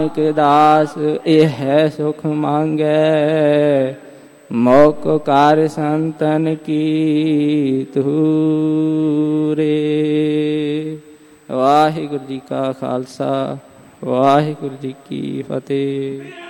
ਕੇ ਦਾਸ ਇਹ ਹੈ ਸੁਖ ਮੰਗੈ, ਮੋਕ ਕਾਰ ਸੰਤਨ ਕੀ ਤੂਰੇ। ਵਾਹਿਗੁਰੂ ਜੀ ਕਾ ਖਾਲਸਾ, ਵਾਹਿਗੁਰੂ ਜੀ ਕੀ ਫਤਿਹ।